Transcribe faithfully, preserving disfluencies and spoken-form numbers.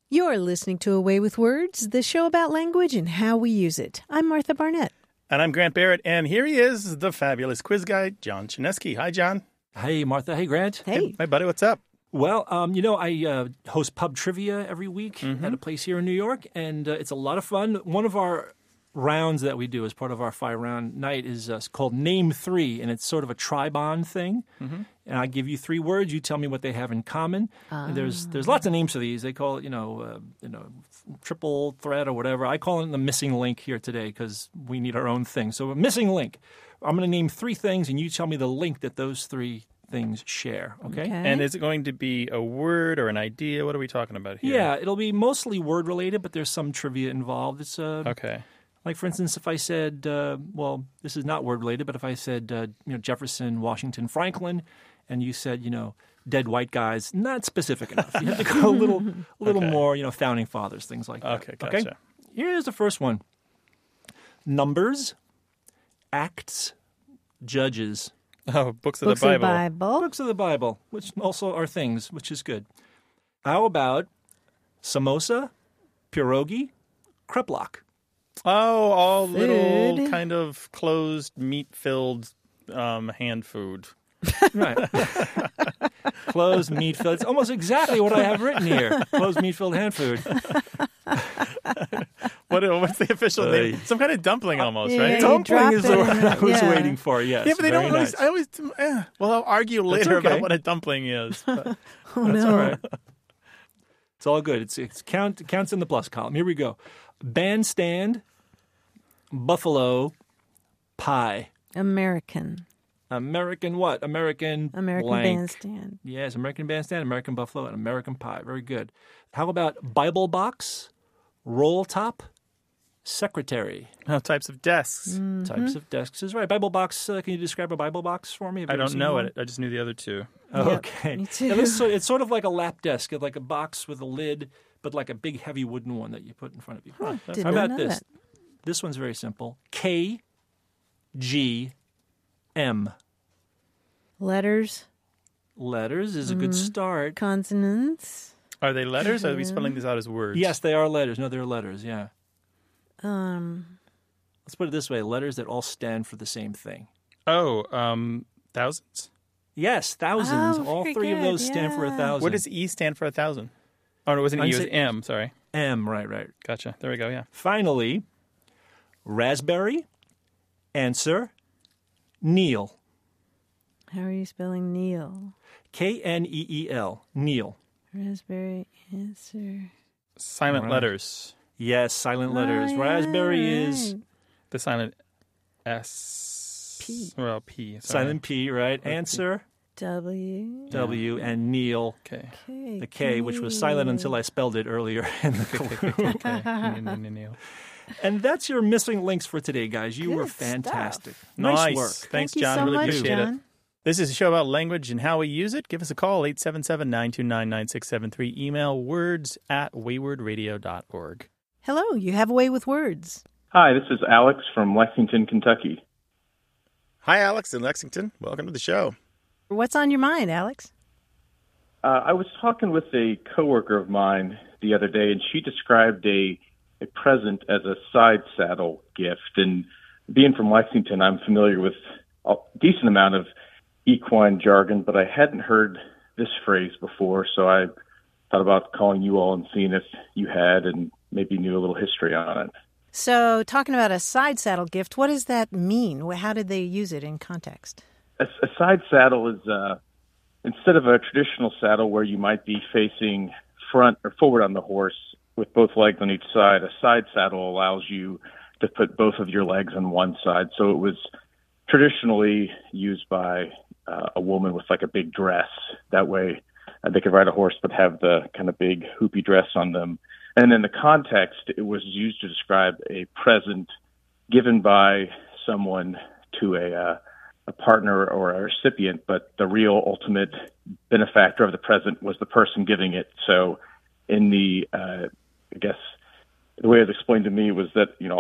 You're listening to Away with Words, the show about language and how we use it. I'm Martha Barnett. And I'm Grant Barrett, and here he is, the fabulous quiz guy, John Chinesky. Hi, John. Hey, Martha. Hey, Grant. Hey. Hey, my buddy, what's up? Well, um, you know, I uh, host pub trivia every week Mm-hmm. at a place here in New York, and uh, it's a lot of fun. One of our rounds that we do as part of our five-round night is uh, called Name Three, and it's sort of a tri-bond thing. Mm-hmm. And I give you three words. You tell me what they have in common. Ah. And there's there's lots of names for these. They call it, you know, uh, you know, triple threat or whatever. I call it the missing link here today because we need our own thing. So a missing link. I'm going to name three things, and you tell me the link that those three things share, okay? Okay. And is it going to be a word or an idea? What are we talking about here? Yeah, it'll be mostly word-related, but there's some trivia involved. It's uh, Okay. Like, for instance, if I said, uh, well, this is not word-related, but if I said, uh, you know, Jefferson, Washington, Franklin, and you said, you know, dead white guys, not specific enough. You have to go a little, a little Okay. more, you know, founding fathers, things like that. Okay, gotcha. Here's the first one. Numbers, acts, judges. Oh, books of Books the Bible. of the Bible. Books of the Bible, which also are things, which is good. How about samosa, pierogi, kreplach? Oh, all little Food. kind of closed, meat-filled um, hand food. Right. Closed meat filled. It's almost exactly what I have written here. Closed meat filled hand food. What? What's the official Uh, name? Some kind of dumpling almost, Yeah, right? you Dumpling drop is it the in word the- I was yeah. waiting for. Yes. Yeah, but they very don't always. nice. I always. Eh. Well, I'll argue later okay. about what a dumpling is. But. Oh, That's no. all right. It's all good. It's, it's count it counts in the plus column. Here we go. Bandstand, buffalo, pie. American. American what? American American blank. Bandstand. Yes, American Bandstand, American Buffalo, and American Pie. Very good. How about Bible box, roll top, secretary? Oh, types of desks. Mm-hmm. Types of desks is right. Bible box, uh, can you describe a Bible box for me? Have you I ever don't seen know one? it. I just knew the other two. Oh, Yep, okay. me too. Yeah, this is sort- it's sort of like a lap desk, like a box with a lid, but like a big, heavy wooden one that you put in front of you. Huh, did How not about know this? that. This one's very simple. K, G, M. Letters, Letters is a Mm-hmm. good start. consonants, Are they letters, or are we spelling these out as words? Yes, they are letters. No, they're letters, yeah. um, Let's put it this way, letters that all stand for the same thing. Oh, um, thousands. Yes, thousands. Oh, all very three of good, those stand for a yeah. thousand. What does E stand for? A thousand. Oh, no, it wasn't E. I'd It was say- M. Sorry. M, right, right. Gotcha. There we go. Yeah. Finally, raspberry, answer, Neil. how are you spelling Neil? K N E E L, Neil. Raspberry answer. Silent All right. letters. Yes, silent letters. Oh, Raspberry yeah, is right. The silent S. P. Well, P. Sorry. silent P, right? Answer, W. W, and Neil, Okay. K. the K, which was silent until I spelled it earlier in the clue. Okay. Neil, Neil, Neil, Neil. And that's your missing links for today, guys. You Good were stuff. fantastic. Nice. Nice work. Thanks, Thank you John. so really much, appreciate John. it. This is a show about language and how we use it. Give us a call, eight seven seven, nine two nine, nine six seven three. Email words at wayward radio dot org. Hello, you have a way with words. Hi, this is Alex from Lexington, Kentucky. Hi, Alex in Lexington. Welcome to the show. What's on your mind, Alex? Uh, I was talking with a coworker of mine the other day, and she described a a present as a side saddle gift. And being from Lexington, I'm familiar with a decent amount of equine jargon, but I hadn't heard this phrase before, so I thought about calling you all and seeing if you had and maybe knew a little history on it. So, talking about a side saddle gift, what does that mean? Wh- How did they use it in context? A, a side saddle is uh, instead of a traditional saddle where you might be facing front or forward on the horse with both legs on each side, a side saddle allows you to put both of your legs on one side. So it was traditionally used by uh, a woman with like a big dress. That way uh, they could ride a horse but have the kind of big hoopy dress on them. And in the context, it was used to describe a present given by someone to a uh, a partner or a recipient, but the real ultimate benefactor of the present was the person giving it. So in the, uh, I guess, the way it was explained to me was that, you know,